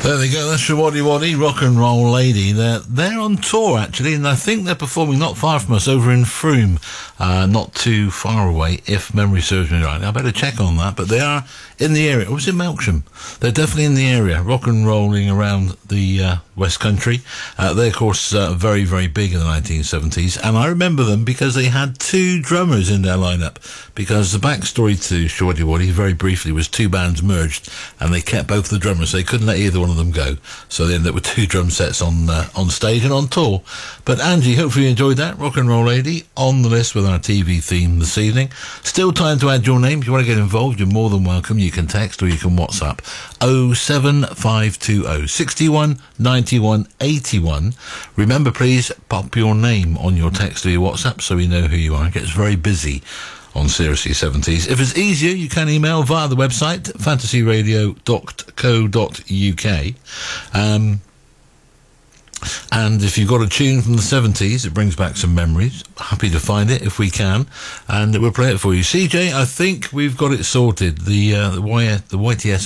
There they go, that's Waddy Waddy, Rock and Roll Lady. They're on tour, actually, and I think they're performing not far from us over in Frome, not too far away, if memory serves me right. I better check on that, but they are in the area. Or was it Melksham? They're definitely in the area, rock and rolling around the West Country. They, of course, very, very big in the 1970s, and I remember them because they had two drummers in their lineup, because the backstory to Waddy Waddy, very briefly, was two bands merged, and they kept both the drummers. They couldn't let either one of them go, so they ended up with two drum sets on stage and on tour. But Angie, hopefully you enjoyed that. Rock and Roll Lady on the list with our TV theme this evening. Still time to add your name. If you want to get involved, you're more than welcome. You can text or you can WhatsApp 07520 61 91 81. Remember, please pop your name on your text or your WhatsApp so we know who you are. It gets very busy on Seriously 70s. If it's easier, you can email via the website, fantasyradio.co.uk. And if you've got a tune from the 70s, it brings back some memories. Happy to find it if we can, and we'll play it for you. CJ, I think we've got it sorted. The YTS